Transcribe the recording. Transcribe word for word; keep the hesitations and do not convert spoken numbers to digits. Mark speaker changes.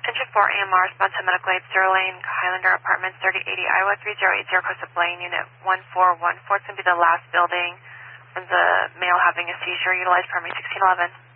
Speaker 1: Engine four A M R, response to medical aid, Sterling, Highlander Apartments, thirty eighty, Iowa three zero eight zero, Costa Blaine, Unit one four one four. It's going to be the last building. There's a male having a seizure. Utilize permit sixteen eleven.